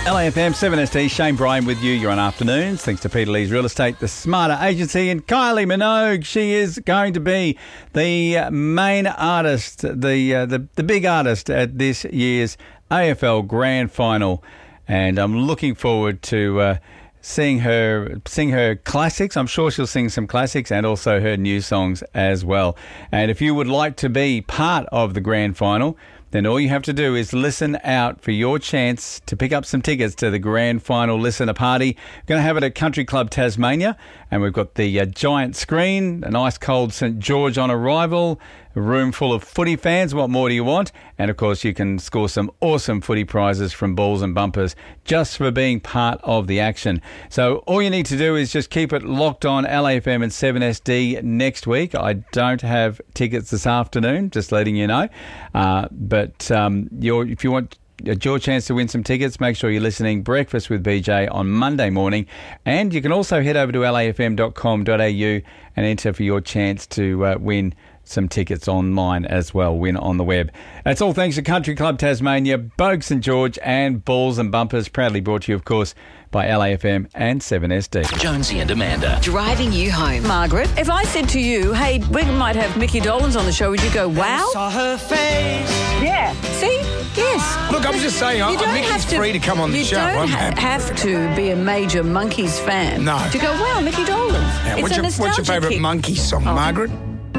LAFM 7ST, Shane Bryan with you. You're on Afternoons. Thanks to Peter Lee's Real Estate, the Smarter Agency, and Kylie Minogue. She is going to be the main artist, the big artist at this year's AFL Grand Final, and I'm looking forward to seeing her sing her classics. I'm sure she'll sing some classics and also her new songs as well. And if you would like to be part of the Grand Final, then all you have to do is listen out for your chance to pick up some tickets to the Grand Final Listener Party. We're going to have it at Country Club Tasmania, and we've got the giant screen, an ice cold St George on arrival, a room full of footy fans. What more do you want? And of course, you can score some awesome footy prizes from Balls and Bumpers just for being part of the action. So all you need to do is just keep it locked on LAFM and 7SD next week. I don't have tickets this afternoon, just letting you know. But if you want your chance to win some tickets, make sure you're listening. Breakfast with BJ on Monday morning. And you can also head over to lafm.com.au and enter for your chance to win some tickets online as well. Win on the web. That's all thanks to Country Club Tasmania, Bogue St George and Balls and Bumpers. Proudly brought to you, of course, by LAFM and 7SD. Jonesy and Amanda. Driving you home. Margaret, if I said to you, hey, we might have Mickey Dolenz on the show, would you go, wow? Saw her face. Yeah. See? Yes. Look, I was just saying, Mickey's free to come on the show. You don't I'm happy. have to be a major Monkeys fan to go, wow, Mickey Dolenz. Yeah, what's your favourite Monkeys song, Margaret?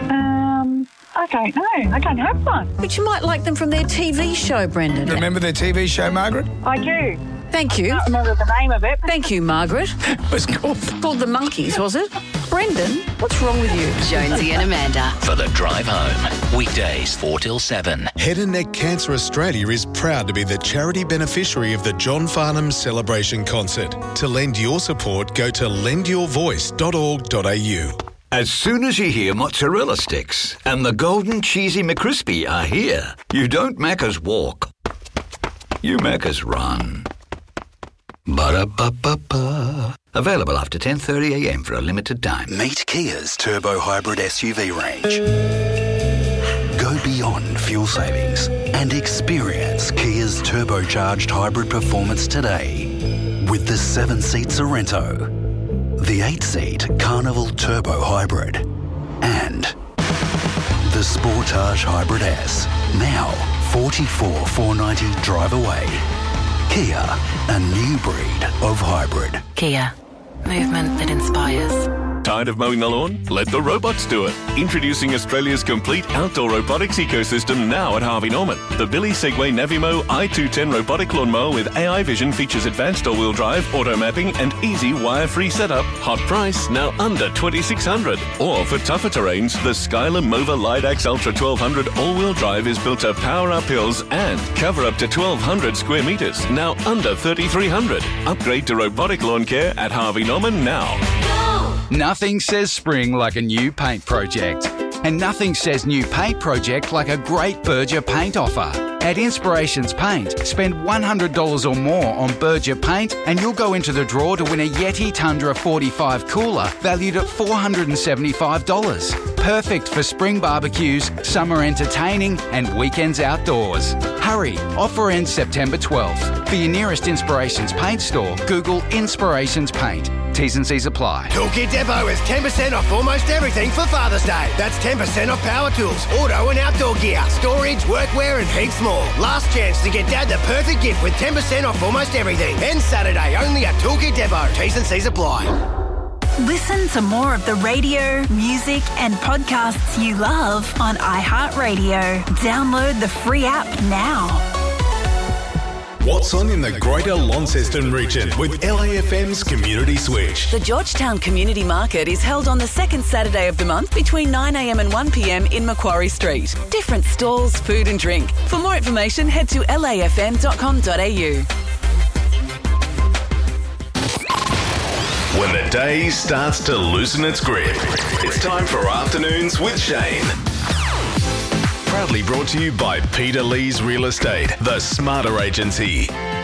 I don't know. I don't have one. But you might like them from their TV show, Brendan. Remember their TV show, Margaret? I do. Thank you. I can't remember the name of it. Thank you, Margaret. It was called The Monkeys, was it? Brendan, what's wrong with you? Jonesy and Amanda. For the drive home. Weekdays 4 till 7. Head and Neck Cancer Australia is proud to be the charity beneficiary of the John Farnham Celebration Concert. To lend your support, go to lendyourvoice.org.au. As soon as you hear mozzarella sticks and the golden cheesy McCrispy are here, you don't Macca's walk. You Macca's run. Ba-da-ba-ba-ba. Available after 10:30am for a limited time. Meet Kia's Turbo Hybrid SUV range. Go beyond fuel savings and experience Kia's turbocharged hybrid performance today with the 7-seat Sorrento, the 8-seat Carnival Turbo Hybrid, and the Sportage Hybrid S. Now, $44,490 drive away. Kia, a new breed of hybrid. Kia. Movement that inspires. Tired of mowing the lawn? Let the robots do it. Introducing Australia's complete outdoor robotics ecosystem now at Harvey Norman. The Billy Segway Navimo i210 robotic lawnmower with AI vision features advanced all-wheel drive, auto mapping and easy wire-free setup. Hot price, now under $2,600. Or for tougher terrains, the Skyler Mova Lidax Ultra 1200 all-wheel drive is built to power up hills and cover up to 1,200 square metres, now under $3,300. Upgrade to robotic lawn care at Harvey Norman now. Nothing says spring like a new paint project. And nothing says new paint project like a great Berger paint offer. At Inspirations Paint, spend $100 or more on Berger paint and you'll go into the draw to win a Yeti Tundra 45 cooler valued at $475. Perfect for spring barbecues, summer entertaining and weekends outdoors. Hurry, offer ends September 12th. For your nearest Inspirations Paint store, Google Inspirations Paint. T's and C's apply. Toolkit Depot is 10% off almost everything for Father's Day. That's 10% off power tools, auto and outdoor gear, storage, workwear and heaps more. Last chance to get Dad the perfect gift with 10% off almost everything. Ends Saturday only at Toolkit Depot. T's and C's apply. Listen to more of the radio, music and podcasts you love on iHeartRadio. Download the free app now. What's on in the Greater Launceston region with LAFM's Community Switch? The Georgetown Community Market is held on the second Saturday of the month between 9am and 1pm in Macquarie Street. Different stalls, food and drink. For more information, head to lafm.com.au. When the day starts to loosen its grip, it's time for Afternoons with Shane. Proudly brought to you by Peter Lee's Real Estate, the Smarter Agency.